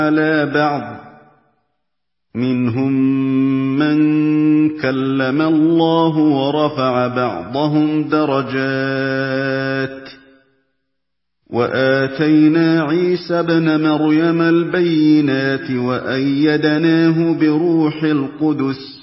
عَلَىٰ بَعْضٍ ۚ مِّنْهُم مَّن كَلَّمَ اللَّهُ وَرَفَعَ بَعْضَهُمْ دَرَجَاتٍ ۚ وَآتَيْنَا عِيسَى ابْنَ مَرْيَمَ الْبَيِّنَاتِ وَأَيَّدْنَاهُ بِرُوحِ الْقُدُسِ